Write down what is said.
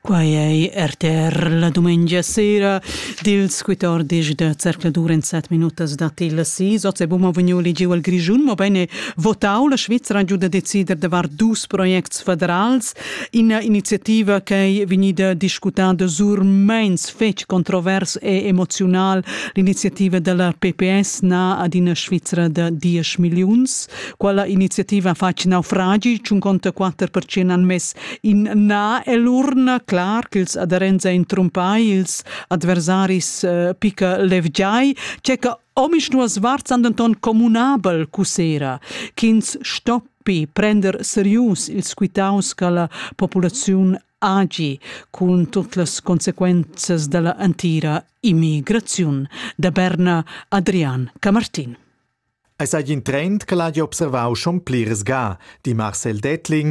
Quai ei RTR la domenica sera dils 14 de cercladura in 7 minutas da tilla 6. Oz e bumo vegnuli giu al Grigiun, ma bene votau la Svizzera ha giu da decider davar dus projects federals in iniziativa che vegnida discutada sur meins fetg controvers e emotional l'iniziativa della PPS na ad ina Svizzera da 10 miliuns. Quella iniziativa fac naufragi, 54% han mes in na e l'urna. Clar che ils aderents in trompai, ils adversaris pica levgiai, c'è che omisch nuas varz andanton comunabel cusera, ch'ins stoppi prender serius ils quitaus che la popolazione agi con tutte le conseguenze della antira immigrazione. Da Berna Adrian Camartin. Es sei un trend che l'ha observau schon pliras ga, di Marcel Dettling,